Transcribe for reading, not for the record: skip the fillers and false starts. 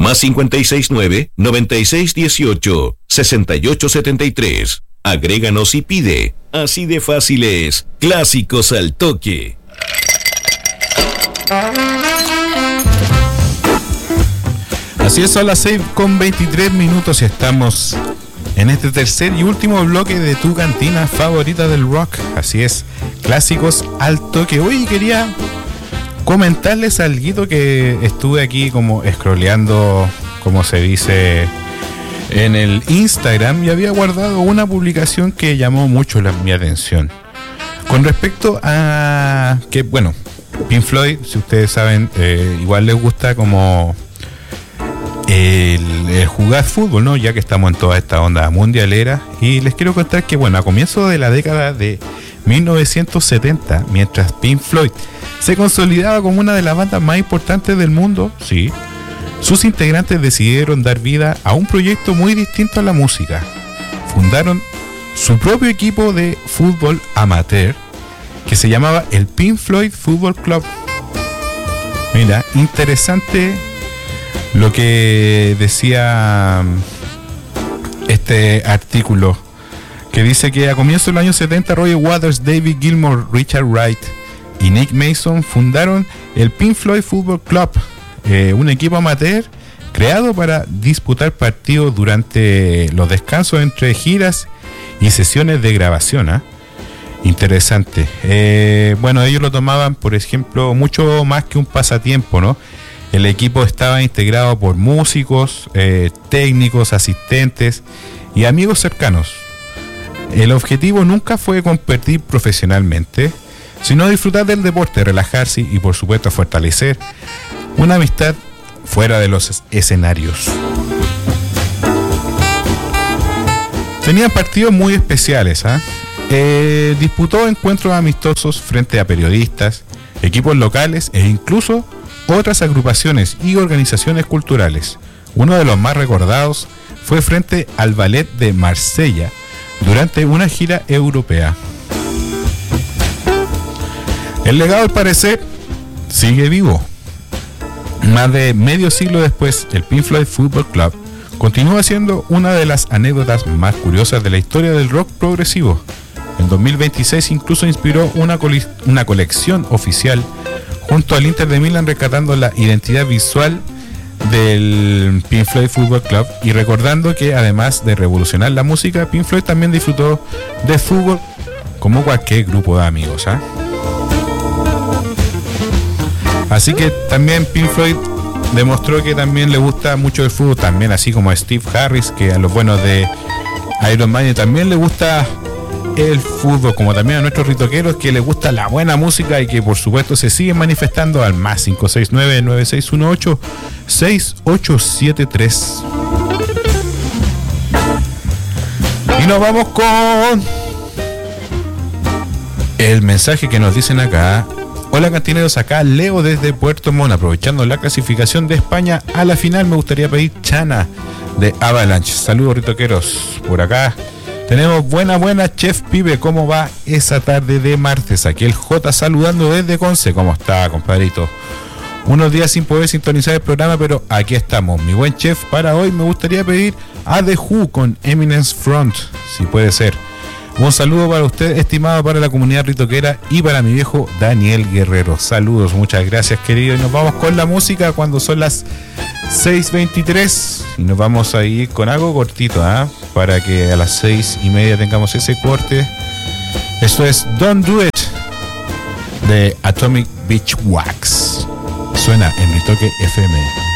Más 569-9618-6873. Agréganos y pide. Así de fácil es. Clásicos al toque. Así es, son las 6:23 y estamos en este tercer y último bloque de tu cantina favorita del rock. Así es, Clásicos al toque. Hoy quería comentarles algo que estuve aquí como scrolleando, como se dice, en el Instagram, y había guardado una publicación que llamó mucho mi atención. Con respecto a que, bueno, Pink Floyd, si ustedes saben, igual les gusta como el jugar fútbol, ¿no? Ya que estamos en toda esta onda mundialera. Y les quiero contar que, bueno, a comienzos de la década de 1970, mientras Pink Floyd se consolidaba como una de las bandas más importantes del mundo, sí, sus integrantes decidieron dar vida a un proyecto muy distinto a la música. Fundaron su propio equipo de fútbol amateur que se llamaba el Pink Floyd Football Club. Mira, interesante lo que decía este artículo, que dice que a comienzos del año 70 Roger Waters, David Gilmour, Richard Wright y Nick Mason fundaron el Pink Floyd Football Club, un equipo amateur creado para disputar partidos durante los descansos entre giras y sesiones de grabación. Interesante. Bueno, ellos lo tomaban, por ejemplo, mucho más que un pasatiempo, ¿no? El equipo estaba integrado por músicos, técnicos, asistentes y amigos cercanos. El objetivo nunca fue competir profesionalmente, sino disfrutar del deporte, relajarse y, por supuesto, fortalecer una amistad fuera de los escenarios. Tenían partidos muy especiales. Disputó encuentros amistosos frente a periodistas, equipos locales e incluso otras agrupaciones y organizaciones culturales. Uno de los más recordados fue frente al Ballet de Marsella durante una gira europea. El legado, al parecer, sigue vivo. Más de medio siglo después, el Pink Floyd Football Club continúa siendo una de las anécdotas más curiosas de la historia del rock progresivo. En 2026 incluso inspiró una colección oficial junto al Inter de Milán, rescatando la identidad visual del Pink Floyd Football Club y recordando que además de revolucionar la música, Pink Floyd también disfrutó de fútbol como cualquier grupo de amigos. Así que también Pink Floyd demostró que también le gusta mucho el fútbol, también así como a Steve Harris, que a los buenos de Iron Maiden también le gusta el fútbol, como también a nuestros ritoqueros que les gusta la buena música y que por supuesto se siguen manifestando al más 569-9618-6873. Y nos vamos con el mensaje que nos dicen acá. Hola cantineros, acá Leo desde Puerto Montt. Aprovechando la clasificación de España a la final, me gustaría pedir Chana de Avalanche. Saludos ritoqueros. Por acá tenemos buena Chef Pibe. ¿Cómo va esa tarde de martes? Aquí el J saludando desde Conce. ¿Cómo está, compadrito? Unos días sin poder sintonizar el programa, pero aquí estamos. Mi buen chef, para hoy me gustaría pedir a The Who con Eminence Front, si puede ser. Un saludo para usted, estimado, para la comunidad ritoquera y para mi viejo Daniel Guerrero. Saludos, muchas gracias, querido. Y nos vamos con la música cuando son las 6:23. Y nos vamos a ir con algo cortito, para que a las 6:30 tengamos ese corte. Esto es Don't Do It de Atomic Beach Wax. Suena en Ritoque FM.